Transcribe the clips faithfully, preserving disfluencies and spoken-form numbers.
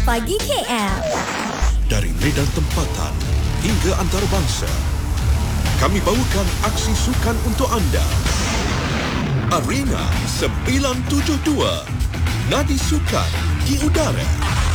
Pagi K L. Dari medan tempatan hingga antarabangsa, kami bawakan aksi sukan untuk anda. Arena sembilan tujuh dua, nadi sukan di udara.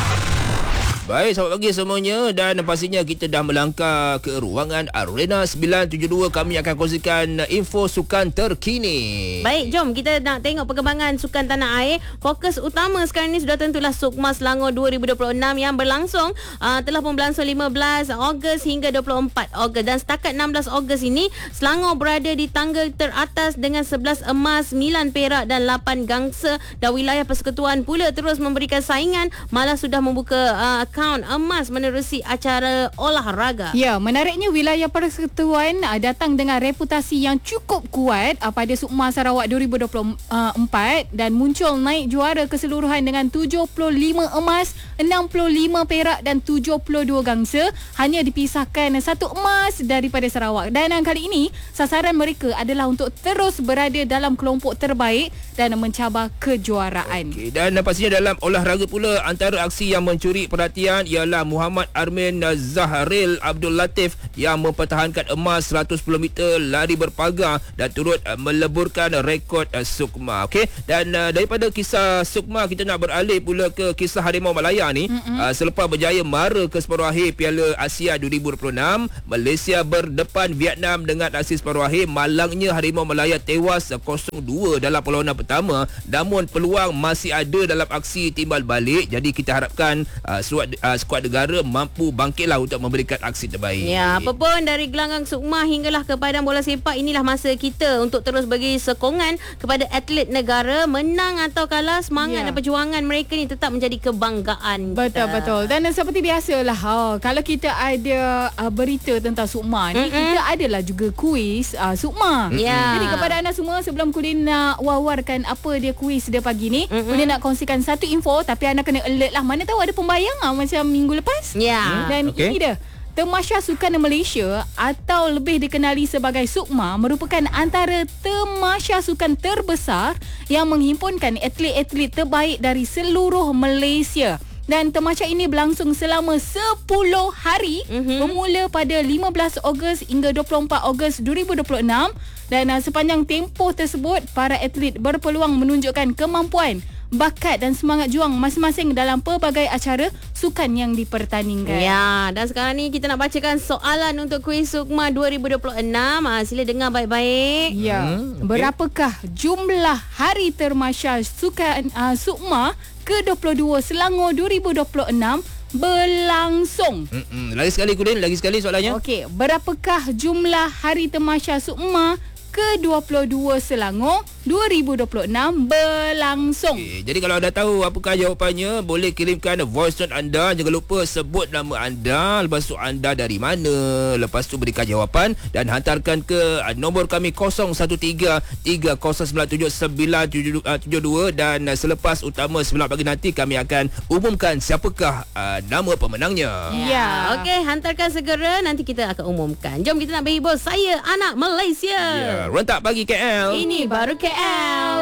Baik, selamat pagi semuanya, dan pastinya kita dah melangkah ke ruangan Arena sembilan tujuh dua. Kami akan kongsikan info sukan terkini. Baik, jom kita nak tengok perkembangan sukan tanah air. Fokus utama sekarang ni sudah tentulah Sukma Selangor dua ribu dua puluh enam yang berlangsung uh, telah pun berlangsung lima belas Ogos hingga dua puluh empat Ogos, dan setakat enam belas Ogos ini Selangor berada di tangga teratas dengan sebelas emas, sembilan perak dan lapan gangsa, dan wilayah persekutuan pula terus memberikan saingan, malah sudah membuka uh, akaun emas menerusi acara olahraga. Ya, menariknya wilayah persekutuan uh, datang dengan reputasi yang cukup kuat uh, pada Sukma Sarawak dua ribu dua puluh empat dan muncul naik juara keseluruhan dengan tujuh puluh lima emas, enam puluh lima perak dan tujuh puluh dua gangsa, hanya dipisahkan satu emas daripada Sarawak. Dan uh, kali ini sasaran mereka adalah untuk terus berada dalam kelompok terbaik dan mencabar kejuaraan. Okay, dan pastinya dalam olahraga pula, antara aksi yang mencuri perhatian ialah Muhammad Armin Zahril Abdul Latif yang mempertahankan emas seratus sepuluh meter lari berpagar dan turut meleburkan rekod Sukma. Okey, dan uh, daripada kisah Sukma kita nak beralih pula ke kisah Harimau Malaya ni. Uh, selepas berjaya mara ke separuh akhir Piala Asia dua ribu dua puluh enam, Malaysia berdepan Vietnam dengan aksi separuh akhir. Malangnya Harimau Malaya tewas kosong dua dalam perlawanan pertama, namun peluang masih ada dalam aksi timbal balik. Jadi kita harapkan uh, suat, uh, skuad negara mampu bangkitlah untuk memberikan aksi terbaik. Ya, apa pun dari gelanggang Sukma hinggalah ke padang bola sepak, inilah masa kita untuk terus bagi sokongan kepada atlet negara. Menang atau kalah, semangat Ya. dan perjuangan mereka ni tetap menjadi kebanggaan kita. Betul-betul. Dan seperti biasalah, oh, kalau kita ada uh, berita tentang Sukma ni, Mm-mm. kita adalah juga kuis uh, Sukma. Ya. Jadi kepada anda semua, sebelum Kudin nak wawarkan apa dia kuis dia pagi ni, Mm-mm. Kudin nak kongsikan satu info, tapi anda kena alert lah. Mana tahu ada pembayang ah, macam minggu lepas. Ya. Dan Okey. ini dia. Tamasya Sukan Malaysia atau lebih dikenali sebagai Sukma merupakan antara tamasya sukan terbesar yang menghimpunkan atlet-atlet terbaik dari seluruh Malaysia. Dan tamasya ini berlangsung selama sepuluh hari, Mhm. bermula pada lima belas Ogos hingga dua puluh empat Ogos dua ribu dua puluh enam, dan uh, sepanjang tempoh tersebut para atlet berpeluang menunjukkan kemampuan, bakat dan semangat juang masing-masing dalam pelbagai acara sukan yang dipertandingkan. Ya, dan sekarang ni kita nak bacakan soalan untuk kuis Sukma dua ribu dua puluh enam. Ha, sila dengar baik-baik. Ya. Hmm, okey. Berapakah jumlah hari termasya sukan uh, Sukma ke dua puluh dua Selangor dua ribu dua puluh enam berlangsung? Mm-mm. Lagi sekali Kudin, lagi sekali soalannya. Okey, berapakah jumlah hari termasya Sukma ke dua puluh dua Selangor dua ribu dua puluh enam berlangsung? Okay, jadi kalau anda tahu apakah jawapannya, boleh kirimkan voice note anda. Jangan lupa sebut nama anda, lepas tu anda dari mana, lepas tu berikan jawapan dan hantarkan ke uh, nombor kami kosong satu tiga tiga kosong sembilan tujuh sembilan tujuh dua, dan uh, selepas utama sembilan pagi nanti kami akan umumkan siapakah uh, nama pemenangnya. Ya. Okey, hantarkan segera, nanti kita akan umumkan. Jom kita nak berhibur. Saya anak Malaysia. Ya, rentak pagi K L. Ini baru K L.